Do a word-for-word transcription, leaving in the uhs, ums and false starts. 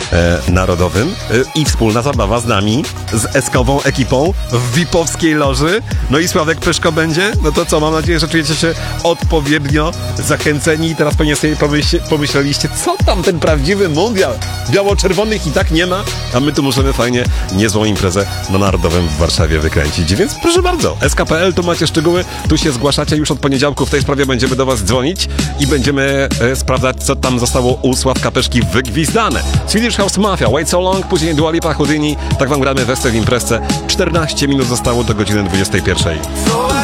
e, Narodowym e, i wspólna zabawa z nami, z eskową ekipą w vipowskiej loży. No i Sławek Pyszko będzie. No to co, mam nadzieję, że czujecie się odpowiednio zachęceni i teraz pewnie sobie pomyśl, pomyśleliście, co tam ten prawdziwy mundial? Biało-czerwonych i tak nie ma, a my tu możemy fajnie niezłą imprezę na Narodowym w Warszawie wykręcić. Więc proszę bardzo, S K kropka P L, tu macie szczegóły, tu się zgłaszacie, już od poniedziałku w tej sprawie będziemy do was dzwonić i będziemy e, sprawdzać, co tam zostało u Sławka Pyszki wygwizdane. Swedish House Mafia, Wait So Long, później Dua Lipa, Houdini, tak wam gramy w Esce w imprezce. czternaście minut zostało do godziny dwudziestej pierwszej.